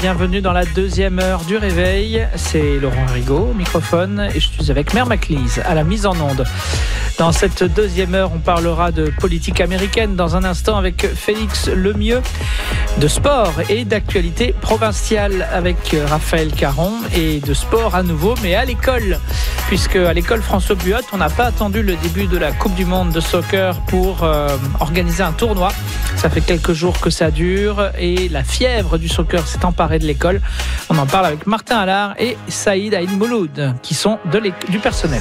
bienvenue dans la deuxième heure du réveil. C'est Laurent Rigaud au microphone et je suis avec Mère Maclise à la mise en onde. Dans cette deuxième heure, on parlera de politique américaine dans un instant avec Félix Lemieux, de sport et d'actualité provinciale avec Raphaël Caron et de sport à nouveau, mais à l'école, puisque à l'école François Buot, on n'a pas attendu le début de la Coupe du Monde de soccer pour organiser un tournoi. Ça fait quelques jours que ça dure et la fièvre du soccer s'est emparée de l'école. On en parle avec Martin Allard et Saïd Aïd Mouloud, qui sont du personnel.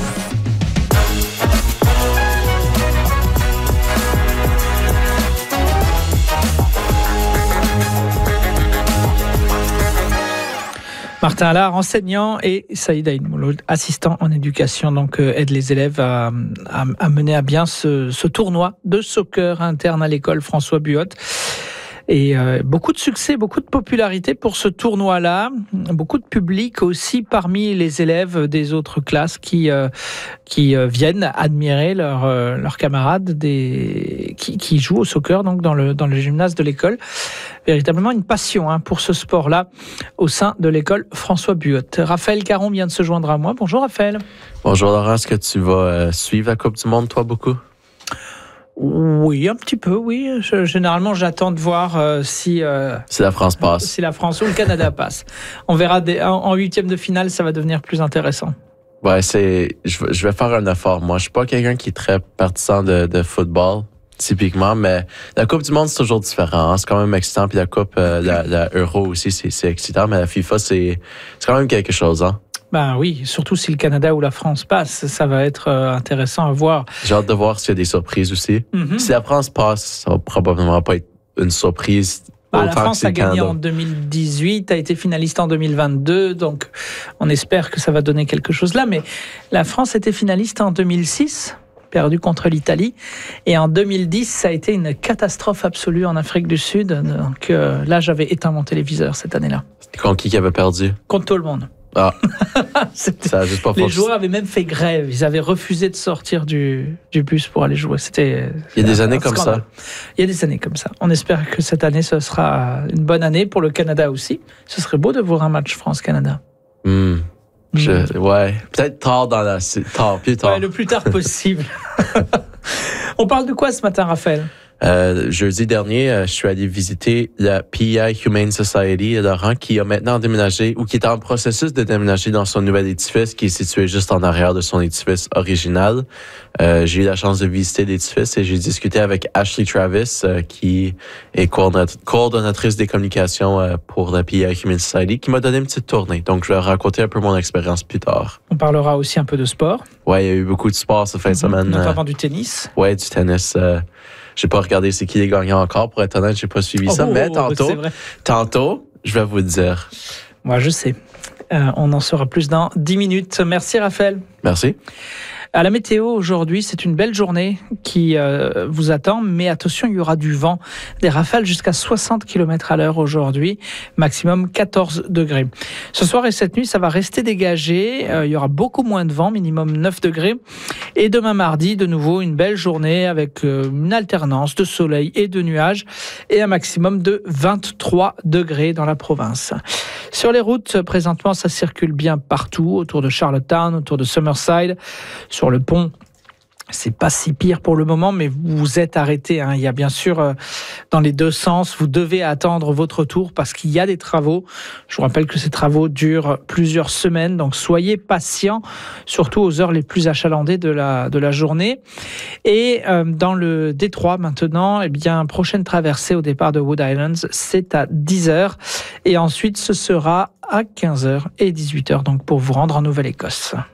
Martin Allard, enseignant, et Saïd Aïd Mouloud, assistant en éducation, donc aide les élèves à mener à bien ce tournoi de soccer interne à l'école François Buot. Et beaucoup de succès, beaucoup de popularité pour ce tournoi-là, beaucoup de public aussi parmi les élèves des autres classes qui viennent admirer leurs camarades qui jouent au soccer donc dans le gymnase de l'école. Véritablement une passion pour ce sport-là au sein de l'école François Buot. Raphaël Caron vient de se joindre à moi. Bonjour Raphaël. Bonjour Laurent, est-ce que tu vas suivre la Coupe du Monde toi beaucoup? Oui, un petit peu, oui. Généralement, j'attends de voir si la France passe. Si la France ou le Canada passe. On verra en huitième de finale, ça va devenir plus intéressant. Ouais, je vais faire un effort. Moi, je suis pas quelqu'un qui est très partisan de football, typiquement, mais la Coupe du Monde, c'est toujours différent. C'est quand même excitant. Puis la Coupe, la Euro aussi, c'est excitant. Mais la FIFA, c'est quand même quelque chose, hein. Ben oui, surtout si le Canada ou la France passe, ça va être intéressant à voir. J'ai hâte de voir s'il y a des surprises aussi. Mm-hmm. Si la France passe, ça va probablement pas être une surprise. La France a gagné en 2018, a été finaliste en 2022, donc on espère que ça va donner quelque chose là. Mais la France était finaliste en 2006, perdu contre l'Italie, et en 2010, ça a été une catastrophe absolue en Afrique du Sud. Donc là, j'avais éteint mon téléviseur cette année-là. C'était contre qui avait perdu? Contre tout le monde. Ah, ça a juste pas les joueurs avaient même fait grève. Ils avaient refusé de sortir du bus pour aller jouer. Il y a des années comme ça. Il y a des années comme ça. On espère que cette année, ce sera une bonne année pour le Canada aussi. Ce serait beau de voir un match France-Canada. Ouais, peut-être plus tard. Ouais, le plus tard possible. On parle de quoi ce matin, Raphaël? Jeudi dernier, je suis allé visiter la PEI Humane Society à Laurent, qui a maintenant déménagé ou qui est en processus de déménager dans son nouvel édifice qui est situé juste en arrière de son édifice original. J'ai eu la chance de visiter l'édifice et j'ai discuté avec Ashley Travis, qui est coordonnatrice des communications pour la PEI Humane Society, qui m'a donné une petite tournée. Donc, je vais raconter un peu mon expérience plus tard. On parlera aussi un peu de sport. Ouais, il y a eu beaucoup de sport cette fin de semaine. Notamment du tennis. Ouais, du tennis. J'ai pas regardé c'est qui les gagnants encore, pour être honnête, j'ai pas suivi ça. Mais tantôt, je vais vous le dire. Moi, je sais. On en saura plus dans 10 minutes. Merci, Raphaël. Merci. À la météo, aujourd'hui, c'est une belle journée qui vous attend, mais attention, il y aura du vent, des rafales jusqu'à 60 km à l'heure aujourd'hui, maximum 14 degrés. Ce soir et cette nuit, ça va rester dégagé, il y aura beaucoup moins de vent, minimum 9 degrés. Et demain mardi, de nouveau, une belle journée avec une alternance de soleil et de nuages et un maximum de 23 degrés dans la province. Sur les routes, présentement, ça circule bien partout, autour de Charlottetown, autour de Summerside. Sur le pont, c'est pas si pire pour le moment, mais vous êtes arrêté. Il y a bien sûr, dans les deux sens, vous devez attendre votre tour parce qu'il y a des travaux. Je vous rappelle que ces travaux durent plusieurs semaines, donc soyez patients, surtout aux heures les plus achalandées de la journée. Et dans le détroit maintenant, prochaine traversée au départ de Wood Islands, c'est à 10h. Et ensuite, ce sera à 15h et 18h, donc pour vous rendre en Nouvelle-Écosse.